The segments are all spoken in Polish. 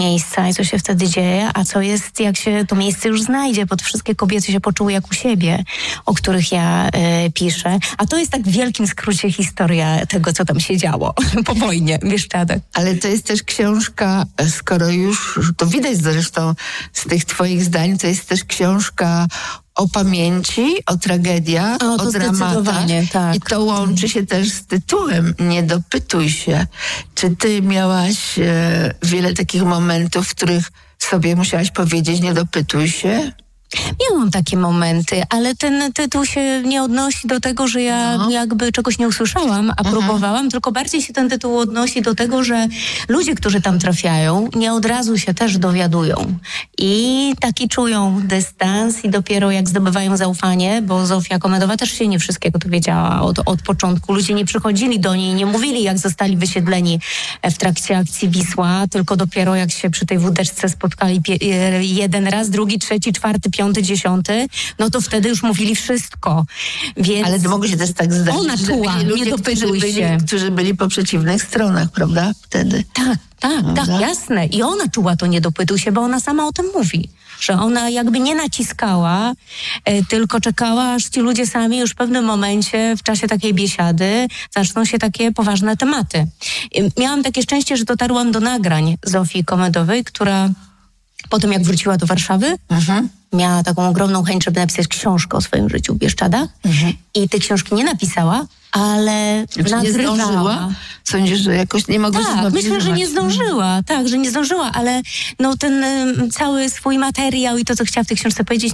miejsca i co się wtedy dzieje, a co jest, jak się to miejsce już znajdzie, bo wszystkie kobiety się poczuły jak u siebie, o których ja piszę. A to jest tak w wielkim skrócie historia tego, co tam się działo po wojnie w Bieszczadach. Ale to jest też książka, skoro już, to widać zresztą z tych twoich zdań, to jest też książka o pamięci, o tragediach, o dramatach. Tak. I to łączy się też z tytułem Nie dopytuj się. Czy ty miałaś wiele takich momentów, w których sobie musiałaś powiedzieć nie dopytuj się? Miałam takie momenty, ale ten tytuł się nie odnosi do tego, że ja jakby czegoś nie usłyszałam, a próbowałam, tylko bardziej się ten tytuł odnosi do tego, że ludzie, którzy tam trafiają, nie od razu się też dowiadują. I taki czują dystans i dopiero jak zdobywają zaufanie, bo Zofia Komendowa też się nie wszystkiego dowiedziała od początku. Ludzie nie przychodzili do niej, nie mówili, jak zostali wysiedleni w trakcie akcji Wisła, tylko dopiero jak się przy tej wódeczce spotkali jeden raz, drugi, trzeci, czwarty, 5., 10, no to wtedy już mówili wszystko. Więc ale to mogło się też tak zdarzyć. Ona czuła, nie dopytuj się. Którzy byli po przeciwnych stronach, prawda? Wtedy. Tak, jasne. I ona czuła to nie dopytuj się, bo ona sama o tym mówi. Że ona jakby nie naciskała, tylko czekała, aż ci ludzie sami już w pewnym momencie, w czasie takiej biesiady, zaczną się takie poważne tematy. Miałam takie szczęście, że dotarłam do nagrań Zofii Komendowej, która potem jak wróciła do Warszawy, miała taką ogromną chęć, żeby napisać książkę o swoim życiu w Bieszczadach i tej książki nie napisała, ale nagrywała. Nie zdążyła? Sądzisz, że jakoś nie mogła się zmobilizować? Myślę, że nie zdążyła. Tak, że nie zdążyła, ale no ten cały swój materiał i to, co chciała w tej książce powiedzieć,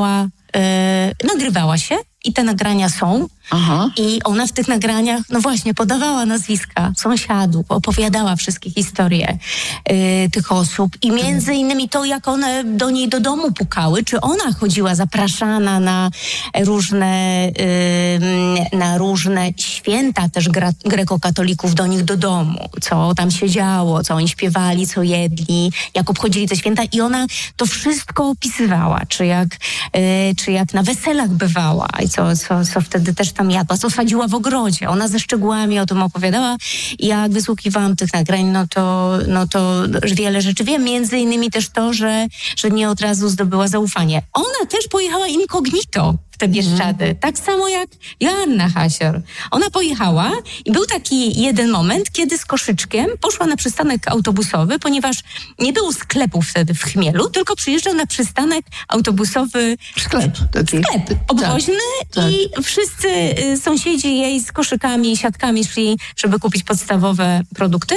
nagrywała się i te nagrania są. I ona w tych nagraniach, no właśnie, podawała nazwiska sąsiadów, opowiadała wszystkie historie tych osób i między innymi to, jak one do niej do domu pukały, czy ona chodziła zapraszana na różne święta też grekokatolików do nich do domu, co tam się działo, co oni śpiewali, co jedli, jak obchodzili te święta i ona to wszystko opisywała, czy jak na weselach bywała i co wtedy też tam jadła, co sadziła w ogrodzie. Ona ze szczegółami o tym opowiadała. Jak wysłuchiwałam tych nagrań, no to wiele rzeczy wiem. Między innymi też to, że nie od razu zdobyła zaufanie. Ona też pojechała incognito w te Bieszczady. Tak samo jak Joanna Hasior. Ona pojechała i był taki jeden moment, kiedy z koszyczkiem poszła na przystanek autobusowy, ponieważ nie było sklepów wtedy w Chmielu, tylko przyjeżdżał na przystanek autobusowy sklep obwoźny i wszyscy sąsiedzi jej z koszykami i siatkami szli, żeby kupić podstawowe produkty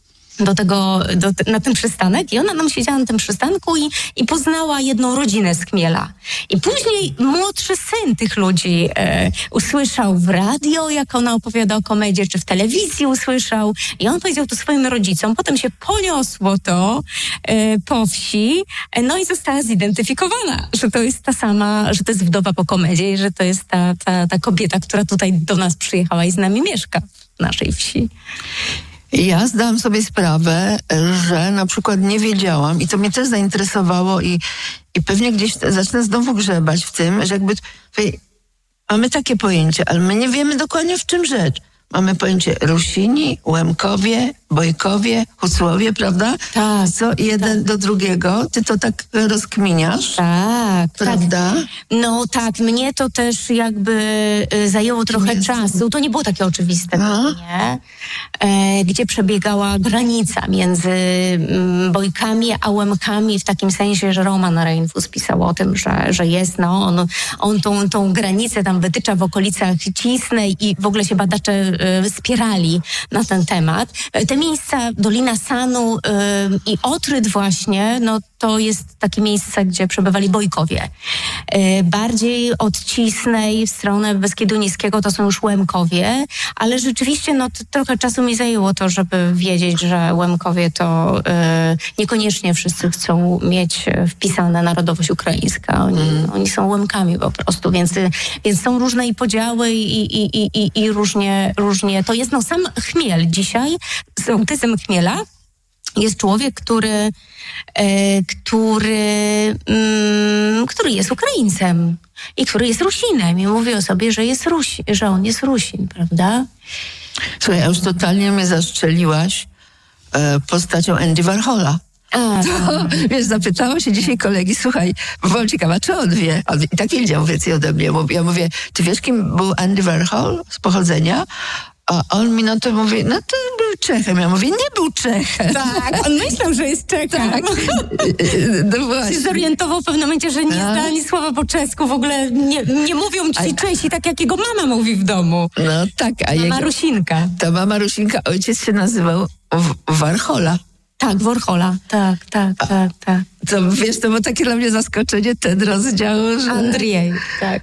na ten przystanek i ona nam siedziała na tym przystanku i poznała jedną rodzinę z Chmiela. I później młodszy syn tych ludzi usłyszał w radio, jak ona opowiada o komedzie, czy w telewizji usłyszał i on powiedział to swoim rodzicom. Potem się poniosło to po wsi, no i została zidentyfikowana, że to jest ta sama, że to jest wdowa po komedzie i że to jest ta kobieta, która tutaj do nas przyjechała i z nami mieszka w naszej wsi. Ja zdałam sobie sprawę, że na przykład nie wiedziałam i to mnie też zainteresowało i pewnie gdzieś zacznę znowu grzebać w tym, że jakby mamy takie pojęcie, ale my nie wiemy dokładnie w czym rzecz. Mamy pojęcie Rusini, Łemkowie, Bojkowie, Hucłowie, prawda? Tak. Co jeden do drugiego. Ty to tak rozkminiasz? Tak. Prawda? Tak. No tak, mnie to też jakby zajęło trochę czasu. To nie było takie oczywiste, nie? Gdzie przebiegała granica między Bojkami a Łemkami w takim sensie, że Roman Reinfus pisał o tym, że jest, on tą granicę tam wytycza w okolicach Cisnej i w ogóle się badacze spierali na ten temat. Te miejsca, Dolina Sanu i Otryd właśnie, no to jest takie miejsce, gdzie przebywali Bojkowie. Bardziej od Cisnej w stronę Beskidu Niskiego to są już Łemkowie, ale rzeczywiście no trochę czasu mi zajęło to, żeby wiedzieć, że Łemkowie to niekoniecznie wszyscy chcą mieć wpisane narodowość ukraińska. Oni są Łemkami po prostu, więc są różne i podziały i różnie. To jest sam Chmiel dzisiaj, sołtysem Chmiela jest człowiek, który jest Ukraińcem i który jest Rusinem i mówi o sobie, że on jest Rusin, prawda? Słuchaj, już totalnie mnie zastrzeliłaś postacią Andy Warhola. To, wiesz, zapytała się dzisiaj kolegi, słuchaj, bo byłam ciekawa, czy on wie. On i tak wiedział więcej ode mnie. Ja mówię, czy wiesz, kim był Andy Warhol z pochodzenia? A on mi na to mówi, no to był Czechem. Ja mówię, nie był Czechem. Tak, on myślał, że jest Czechem. Tak. No właśnie. Się zorientował w pewnym momencie, że nie zna ani słowa po czesku. W ogóle nie mówią ci Czesi tak, jak jego mama mówi w domu. No tak, a Mama Rusinka. ta mama Rusinka, ojciec się nazywał Warhola. Tak, Warhola. Tak. To wiesz, to było takie dla mnie zaskoczenie, ten rozdział, że... Andrzej, tak.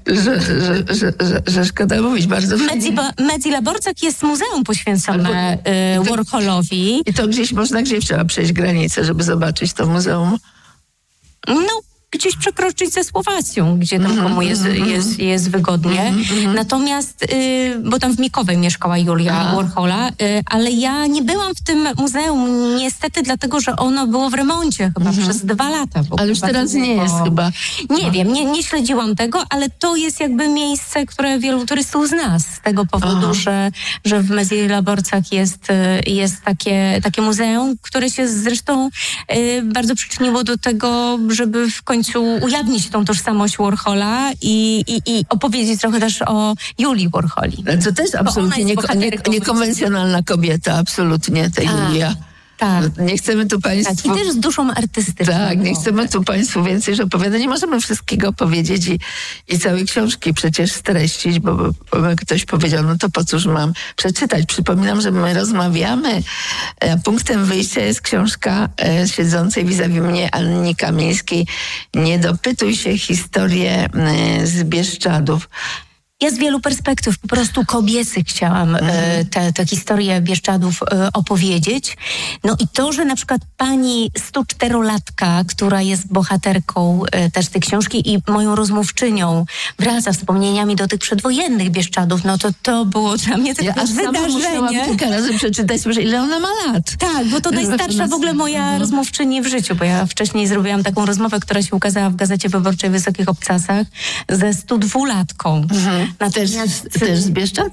Że szkoda mówić, bardzo fajnie. Medzi Laborcak jest muzeum poświęcone Warholowi. I to gdzieś trzeba przejść granicę, żeby zobaczyć to muzeum. No, gdzieś przekroczyć ze Słowacją, gdzie tam komu jest wygodnie. Natomiast, bo tam w Mikowej mieszkała Julia Warhola, ale ja nie byłam w tym muzeum niestety, dlatego, że ono było w remoncie chyba przez 2 lata. Ale już teraz nie jest chyba. Nie wiem, nie śledziłam tego, ale to jest jakby miejsce, które wielu turystów zna z tego powodu, że w Medzi Laborcak jest takie muzeum, które się zresztą bardzo przyczyniło do tego, żeby w końcu ujawnić tą tożsamość Warhola i opowiedzieć trochę też o Julii Warholi. To też absolutnie niekonwencjonalna kobieta, absolutnie, ta Julia. Tak. Nie chcemy tu państwu... Tak, i też z duszą artystyczną. Tak, nie chcemy tu państwu więcej już opowiadać. Nie możemy wszystkiego powiedzieć i całej książki przecież streścić, bo ktoś powiedział, no to po cóż mam przeczytać. Przypominam, że my rozmawiamy. Punktem wyjścia jest książka siedzącej vis-a-vis mnie Anni Kamińskiej. Nie dopytuj się, historię z Bieszczadów. Ja z wielu perspektyw po prostu kobiecych chciałam tę historię Bieszczadów opowiedzieć. No i to, że na przykład pani 104-latka, która jest bohaterką też tej książki i moją rozmówczynią, wraca wspomnieniami do tych przedwojennych Bieszczadów, no to było dla mnie takie wydarzenie. Musiałam kilka razy przeczytać, ile ona ma lat. Tak, bo to najstarsza w ogóle moja rozmówczyni w życiu, bo ja wcześniej zrobiłam taką rozmowę, która się ukazała w Gazecie Wyborczej w Wysokich Obcasach ze 102-latką. Natomiast też z Bieszczad?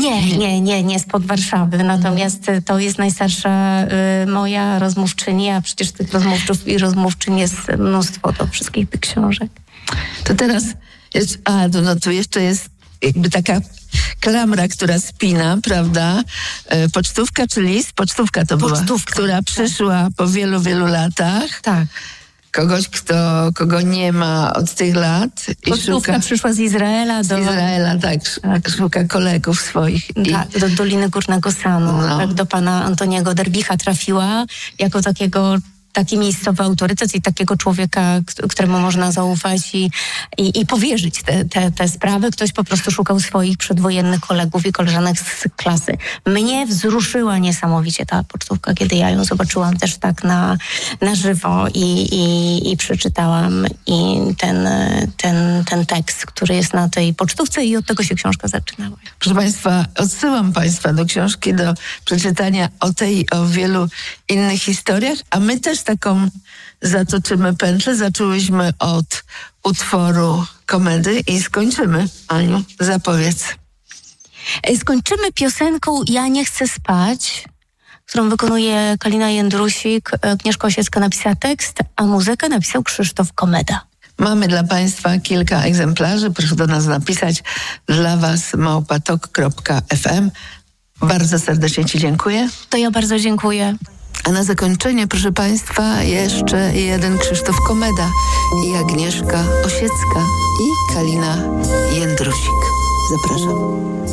Nie spod Warszawy. Natomiast to jest najstarsza moja rozmówczyni, a przecież tych rozmówców i rozmówczyń jest mnóstwo do wszystkich tych książek. To teraz jest, tu jeszcze jest jakby taka klamra, która spina, prawda? Pocztówka czy list? Pocztówka to była, która przyszła po wielu, wielu latach. Tak. Kogoś, kogo nie ma od tych lat. Pocztówka przyszła z Izraela. Z Izraela, tak. Szuka kolegów swoich. Tak, do Doliny Górnego Sanu. No. Tak, do pana Antoniego Derbicha trafiła jako taki miejscowy autorytet i takiego człowieka, któremu można zaufać i powierzyć te sprawy. Ktoś po prostu szukał swoich przedwojennych kolegów i koleżanek z klasy. Mnie wzruszyła niesamowicie ta pocztówka, kiedy ja ją zobaczyłam też tak na żywo i przeczytałam i ten tekst, który jest na tej pocztówce i od tego się książka zaczynała. Proszę państwa, odsyłam państwa do książki, do przeczytania o tej i o wielu innych historiach, a my też taką zatoczymy pętlę. Zaczęłyśmy od utworu Komedy i skończymy. Aniu, zapowiedz. Skończymy piosenką Ja nie chcę spać, którą wykonuje Kalina Jędrusik. Agnieszka Osiecka napisała tekst, a muzykę napisał Krzysztof Komeda. Mamy dla państwa kilka egzemplarzy. Proszę do nas napisać. Dla was @tok.fm. Bardzo serdecznie ci dziękuję. To ja bardzo dziękuję. A na zakończenie, proszę państwa, jeszcze jeden Krzysztof Komeda i Agnieszka Osiecka i Kalina Jędrusik. Zapraszam.